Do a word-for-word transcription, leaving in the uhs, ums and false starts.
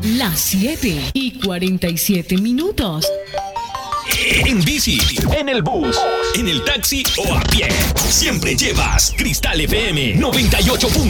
Las siete y cuarenta y siete minutos. En bici, en el bus, en el taxi o a pie. Siempre llevas Cristal F M noventa y ocho.